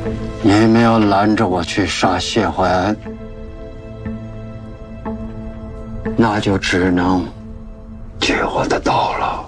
你没有拦着我去杀谢怀安，那就只能借我的刀了。